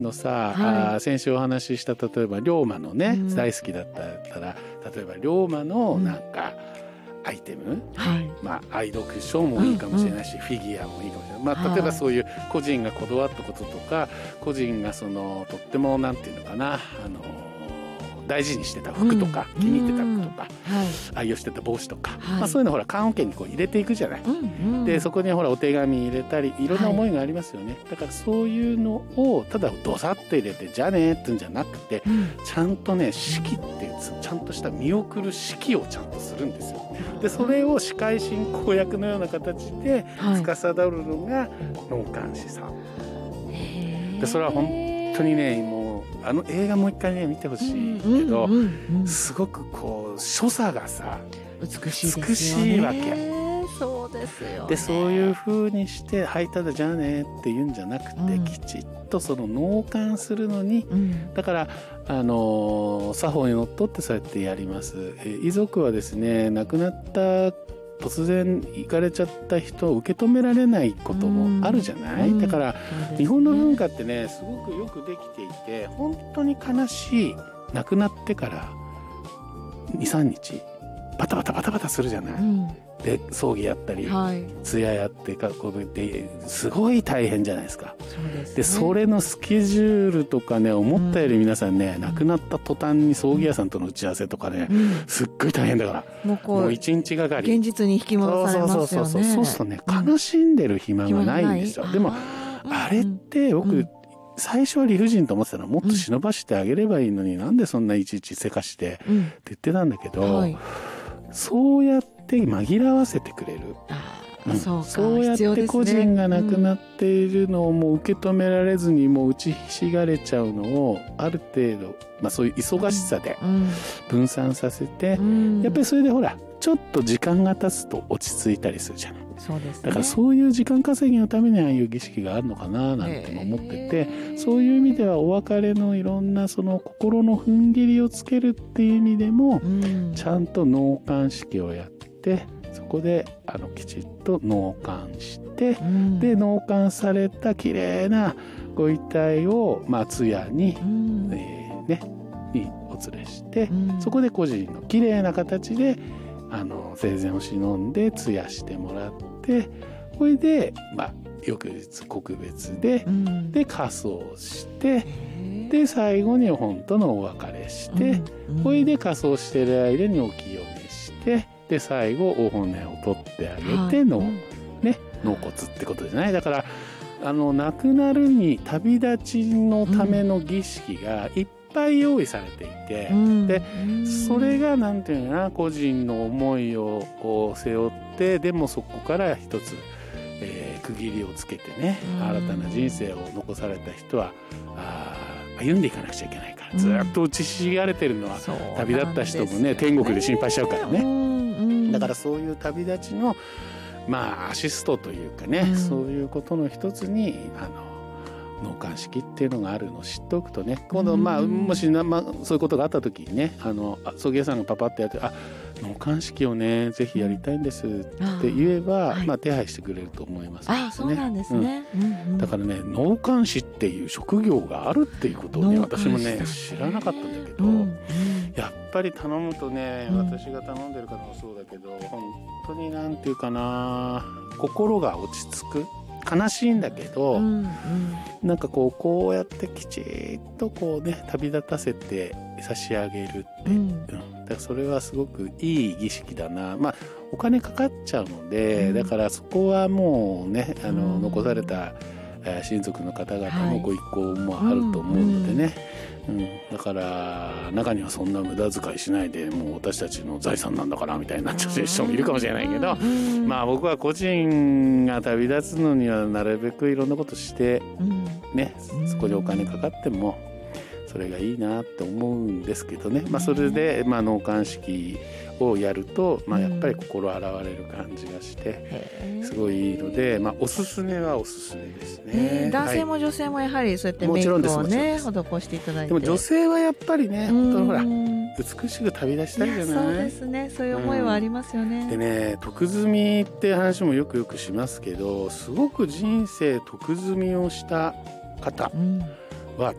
のさ、 はい、 先週お話しした例えば龍馬のね、大好きだったら例えば龍馬のなんかアイテム、 はい、 愛読書もいいかもしれないし、フィギュアもいいかもしれない、例えばそういう個人がこだわったこととか、個人がそのとってもなんていうのかな、大事にしてた服とか、気に入ってた服とか、愛用してた帽子とか、そういうのほら棺桶にこう入れていくじゃない、でそこにほらお手紙入れたりいろんな思いがありますよね、だからそういうのをただドサッと入れてじゃあねっていうんじゃなくて、ちゃんとね式っていうちゃんとした見送る式をちゃんとするんですよ。でそれを司会進行役のような形で司るのが納棺師さん、でそれは本当にねもう映画もう一回ね見てほしいけど、すごくこう所作がさ美しいですよね。 美しいわけ。 そうですよね。 でそういう風にしてはいただじゃあねって言うんじゃなくて、きちっとその納棺するのに、だから作法にのっとってそうやってやります。遺族はですね、亡くなった突然行かれちゃった人を受け止められないこともあるじゃない、だから日本の文化ってねすごくよくできていて、本当に悲しい亡くなってから 2,3 日バタバタバタバタするじゃない、で葬儀やったり、通夜やってこうですごい大変じゃないですか。でそれのスケジュールとかね、思ったより皆さんね、亡くなった途端に葬儀屋さんとの打ち合わせとかね、すっごい大変だから、もう一日がかり現実に引き戻されますよね。 そうするとね、悲しんでる暇がないんですよ。でもあれって僕、最初は理不尽と思ってたの、もっと忍ばしてあげればいいのに、なんでそんないちいちせかしてって言ってたんだけど、そうやって紛らわせてくれる。そうやって個人が亡くなっているのをもう受け止められずにもう打ちひしがれちゃうのをある程度、そういう忙しさで分散させて、やっぱりそれでほらちょっと時間が経つと落ち着いたりするじゃない。 そうですね、 だからそういう時間稼ぎのためにああいう儀式があるのかななんても思ってて、そういう意味ではお別れのいろんなその心の踏ん切りをつけるっていう意味でも、ちゃんと納棺式をやって、そこできちっと納棺して、で納棺された綺麗なご遺体を通夜に、にお連れして、そこで個人の綺麗な形で生前を忍んで通夜してもらって、これで翌日告別で、で火葬して、で最後に本当のお別れして、これで火葬してる間にお清めして、で最後お骨を取ってあげての、納骨ってことじゃない。だから亡くなるに旅立ちのための儀式がいっぱい用意されていて、でそれがなんていうのかな、個人の思いを背負って、でもそこから一つ、区切りをつけてね、新たな人生を残された人は歩んでいかなくちゃいけないから、ずっと打ちひしがれてるのは、旅立った人もね天国で心配しちゃうからね、だからそういう旅立ちのアシストというかね、そういうことの一つに納棺式っていうのがあるのを知っておくとね、今度もしそういうことがあった時にね、葬儀屋さんがパパってやって納棺式をねぜひやりたいんですって言えば、手配してくれると思いますね。 そうなんですね、 だからね、納棺師っていう職業があるっていうことをね、私もね知らなかったんだけど、やっぱり頼むとね、私が頼んでる方もそうだけど、本当になんていうかな、心が落ち着く。悲しいんだけど、なんかこうやってきちっと旅立たせて差し上げるって、だからそれはすごくいい儀式だな。お金かかっちゃうので、だからそこはもうね、残された親族の方々のご意向もあると思うのでね、だから中にはそんな無駄遣いしないで、もう私たちの財産なんだからみたいになっちゃう人もいるかもしれないけど、僕は個人が旅立つのにはなるべくいろんなことしてね、そこでお金かかってもそれがいいなって思うんですけどね、それで納棺式をやると、やっぱり心洗われる感じがしてすごいいいので、おすすめはおすすめですね。 男性も女性もやはりそうやってメイクをね施していただいて、 でも女性はやっぱりね、本当にほら美しく旅立ちたいじゃない。 そうですね、そういう思いはありますよね。 でね、徳積みって話もよくしますけど、すごく人生徳積みをした方、